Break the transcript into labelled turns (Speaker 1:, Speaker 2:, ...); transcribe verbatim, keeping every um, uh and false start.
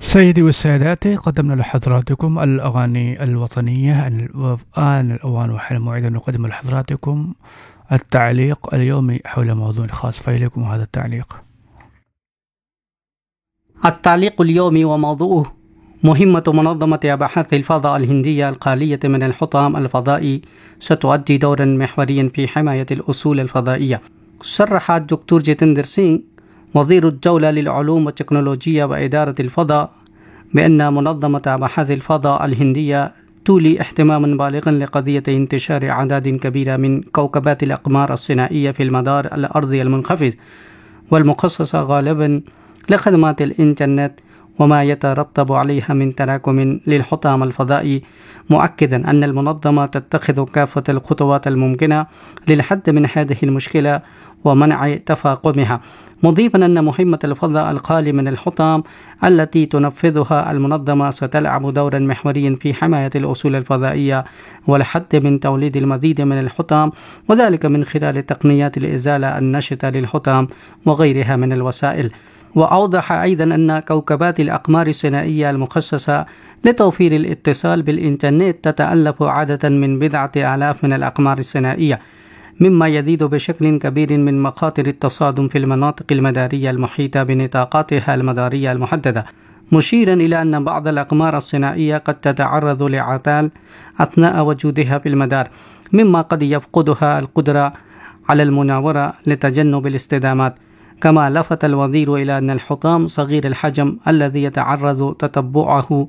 Speaker 1: سيدي وسادتي، قدمنا لحضراتكم الأغاني الوطنية. الآن الأوان وحين الموعد أن نقدم لحضراتكم التعليق اليومي حول موضوع خاص، فإليكم هذا التعليق.
Speaker 2: التعليق اليومي وموضوعه: مهمة منظمة أبحاث الفضاء الهندية الخالية من الحطام الفضائي ستؤدي دورا محوريا في حماية الأصول الفضائية. صرح الدكتور جيتندر سينغ وزير الدولة للعلوم والتكنولوجيا وإدارة الفضاء بأن منظمة أبحاث الفضاء الهندية تولي اهتماما بالغا لقضية انتشار أعداد كبيرة من كوكبات الأقمار الصناعية في المدار الأرضي المنخفض والمخصصة غالبا لخدمات الإنترنت وما يترتب عليها من تراكم للحطام الفضائي، مؤكدا أن المنظمة تتخذ كافة الخطوات الممكنة للحد من هذه المشكلة ومنع تفاقمها، مضيفا أن مهمة الفضاء الخالي من الحطام التي تنفذها المنظمة ستلعب دورا محوريا في حماية الأصول الفضائية والحد من توليد المزيد من الحطام، وذلك من خلال تقنيات الإزالة النشطة للحطام وغيرها من الوسائل. وأوضح أيضا أن كوكبات الأقمار الصناعية المخصصة لتوفير الاتصال بالإنترنت تتألف عادة من بضعة آلاف من الأقمار الصناعية، مما يزيد بشكل كبير من مخاطر التصادم في المناطق المدارية المحيطة بنطاقاتها المدارية المحددة، مشيرا إلى أن بعض الأقمار الصناعية قد تتعرض لعطال أثناء وجودها في المدار، مما قد يفقدها القدرة على المناورة لتجنب الاصطدامات. كما لفت الوزير إلى أن الحطام صغير الحجم الذي يتعرض تتبعه